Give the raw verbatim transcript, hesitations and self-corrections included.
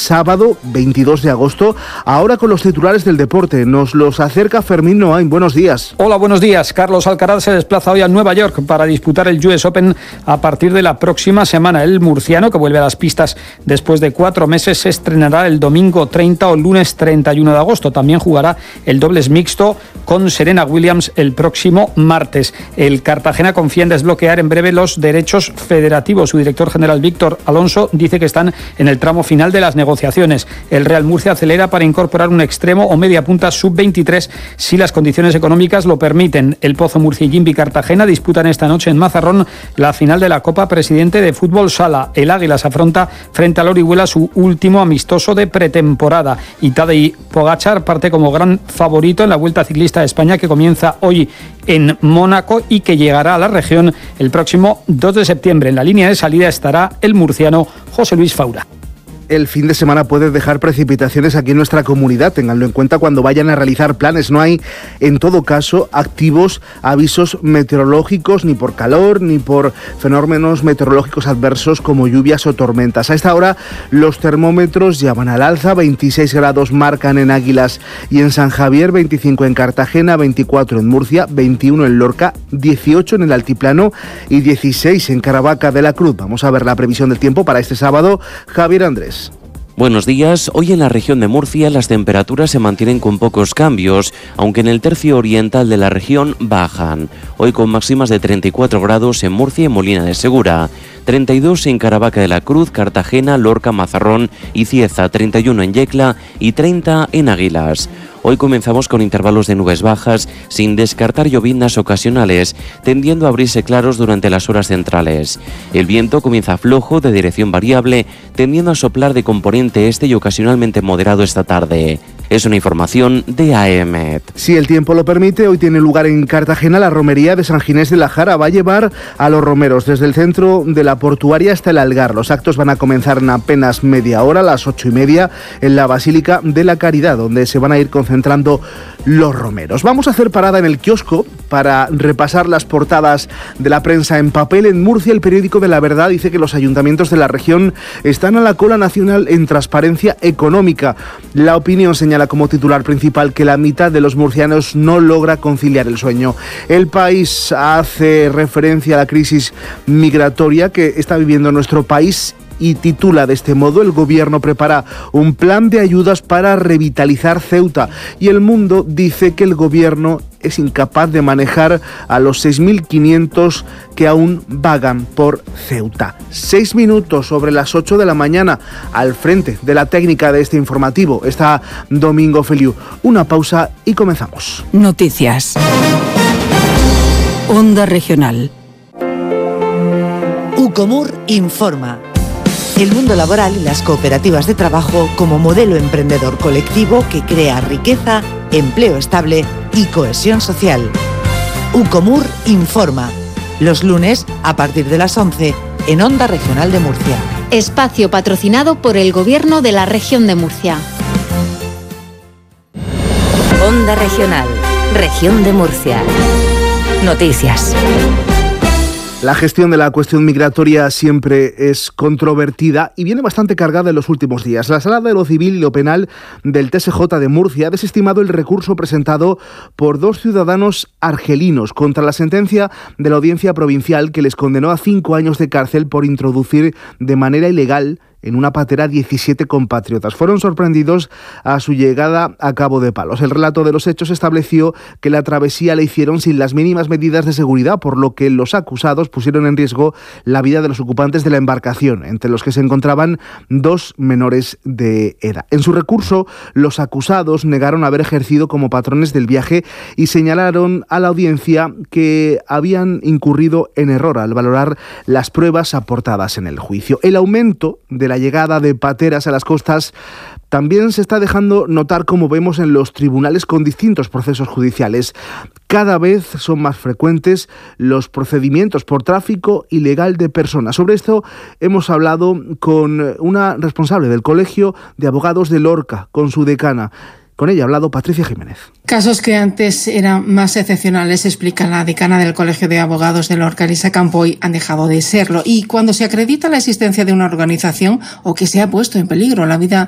sábado veintidós de agosto. Ahora con los titulares del deporte. Nos los acerca Fermín Noain. Buenos días. Hola, buenos días. Carlos Alcaraz se desplaza hoy a Nueva York para disputar el U S Open a partir de la próxima semana. El murciano, que vuelve a las pistas después de cuatro meses, se estrenará el domingo treinta o lunes treinta y uno de agosto. También jugará el dobles mixto con Serena Williams el próximo martes. El Cartagena confía en desbloquear en breve los derechos federativos. Su director general Víctor Alonso dice que están en el tramo final de las negociaciones. El Real Murcia acelera para incorporar un extremo o media punta sub veintitrés si las condiciones económicas lo permiten. El Pozo Murcia y Jimbi Cartagena disputan esta noche en Mazarrón la final de la Copa Presidente de Fútbol Sala. El Águila se afronta frente al Orihuela su último amistoso de pretemporada. Y Tadej Pogačar parte como gran favorito en la Vuelta Ciclista de España, que comienza hoy en Mónaco y que llegará a la región el próximo dos de septiembre. En la línea de salida estará el murciano José Luis Faura. El fin de semana puede dejar precipitaciones aquí en nuestra comunidad. Ténganlo en cuenta cuando vayan a realizar planes. No hay, en todo caso, activos avisos meteorológicos ni por calor ni por fenómenos meteorológicos adversos como lluvias o tormentas. A esta hora los termómetros ya van al alza. veintiséis grados marcan en Águilas y en San Javier, veinticinco en Cartagena, veinticuatro en Murcia, veintiuno en Lorca, dieciocho en el Altiplano y dieciséis en Caravaca de la Cruz. Vamos a ver la previsión del tiempo para este sábado. Javier Andrés. Buenos días. Hoy en la región de Murcia las temperaturas se mantienen con pocos cambios, aunque en el tercio oriental de la región bajan. Hoy con máximas de treinta y cuatro grados en Murcia y Molina de Segura, treinta y dos en Caravaca de la Cruz, Cartagena, Lorca, Mazarrón y Cieza, treinta y uno en Yecla y treinta en Águilas. Hoy comenzamos con intervalos de nubes bajas, sin descartar lloviznas ocasionales, tendiendo a abrirse claros durante las horas centrales. El viento comienza flojo, de dirección variable, tendiendo a soplar de componente este y ocasionalmente moderado esta tarde. Es una información de A E M E T. Si el tiempo lo permite, hoy tiene lugar en Cartagena la romería de San Ginés de la Jara. Va a llevar a los romeros desde el centro de la portuaria hasta el Algar. Los actos van a comenzar en apenas media hora, a las ocho y media, en la Basílica de la Caridad, donde se van a ir concentrando los romeros. Vamos a hacer parada en el kiosco para repasar las portadas de la prensa en papel. En Murcia, el periódico de La Verdad dice que los ayuntamientos de la región están a la cola nacional en transparencia económica. La Opinión señala como titular principal que la mitad de los murcianos no logra conciliar el sueño. El País hace referencia a la crisis migratoria que está viviendo nuestro país y titula de este modo: el gobierno prepara un plan de ayudas para revitalizar Ceuta. Y El Mundo dice que el gobierno es incapaz de manejar a los seis mil quinientos que aún vagan por Ceuta. Seis minutos sobre las ocho de la mañana. Al frente de la técnica de este informativo está Domingo Feliu. Una pausa y comenzamos. Noticias. Onda Regional. Ucomur informa. El mundo laboral y las cooperativas de trabajo como modelo emprendedor colectivo que crea riqueza, empleo estable y cohesión social. Ucomur informa. Los lunes a partir de las once en Onda Regional de Murcia. Espacio patrocinado por el Gobierno de la Región de Murcia. Onda Regional, Región de Murcia. Noticias. La gestión de la cuestión migratoria siempre es controvertida y viene bastante cargada en los últimos días. La Sala de lo Civil y lo Penal del T S J de Murcia ha desestimado el recurso presentado por dos ciudadanos argelinos contra la sentencia de la Audiencia Provincial que les condenó a cinco años de cárcel por introducir de manera ilegal en una patera diecisiete compatriotas. Fueron sorprendidos a su llegada a Cabo de Palos. El relato de los hechos estableció que la travesía la hicieron sin las mínimas medidas de seguridad, por lo que los acusados pusieron en riesgo la vida de los ocupantes de la embarcación, entre los que se encontraban dos menores de edad. En su recurso, los acusados negaron haber ejercido como patrones del viaje y señalaron a la audiencia que habían incurrido en error al valorar las pruebas aportadas en el juicio. El aumento de la llegada de pateras a las costas también se está dejando notar, como vemos en los tribunales con distintos procesos judiciales. Cada vez son más frecuentes los procedimientos por tráfico ilegal de personas. Sobre esto hemos hablado con una responsable del Colegio de Abogados de Lorca, con su decana. Con ella ha hablado Patricia Jiménez. Casos que antes eran más excepcionales, explica la decana del Colegio de Abogados de Lorca, Elisa Campoy, han dejado de serlo. Y cuando se acredita la existencia de una organización o que se ha puesto en peligro la vida